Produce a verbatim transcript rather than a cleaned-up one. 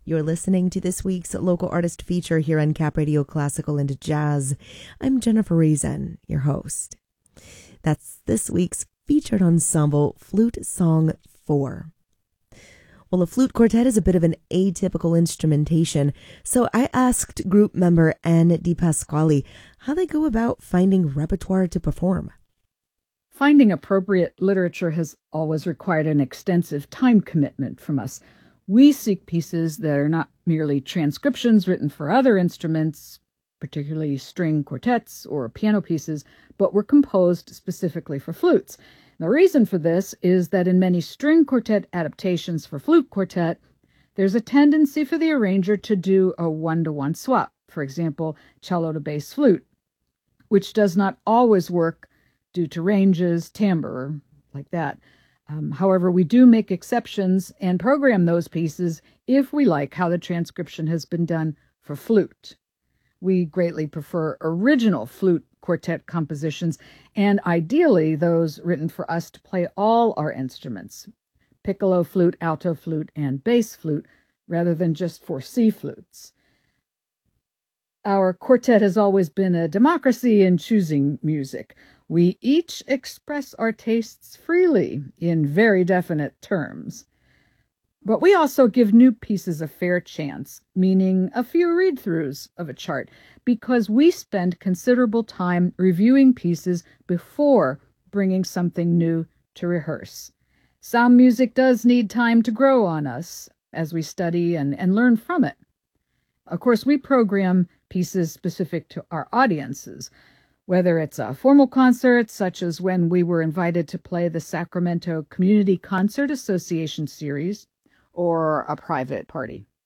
You're listening to this week's local artist feature here on Cap Radio Classical and Jazz. I'm Jennifer Reason, your host. That's this week's featured ensemble, Flute Song four. Well, a flute quartet is a bit of an atypical instrumentation, so I asked group member Anne DiPasquale how they go about finding repertoire to perform. Finding appropriate literature has always required an extensive time commitment from us. We seek pieces that are not merely transcriptions written for other instruments, particularly string quartets or piano pieces, but were composed specifically for flutes. The reason for this is that in many string quartet adaptations for flute quartet, there's a tendency for the arranger to do a one-to-one swap, for example, cello to bass flute, which does not always work due to ranges, timbre, like that. Um, however, we do make exceptions and program those pieces if we like how the transcription has been done for flute. We greatly prefer original flute quartet compositions, and ideally those written for us to play all our instruments, piccolo flute, alto flute, and bass flute, rather than just for C flutes. Our quartet has always been a democracy in choosing music. We each express our tastes freely in very definite terms. But we also give new pieces a fair chance, meaning a few read-throughs of a chart, because we spend considerable time reviewing pieces before bringing something new to rehearse. Sound music does need time to grow on us as we study and, and learn from it. Of course, we program pieces specific to our audiences, whether it's a formal concert, such as when we were invited to play the Sacramento Community Concert Association series, or a private party.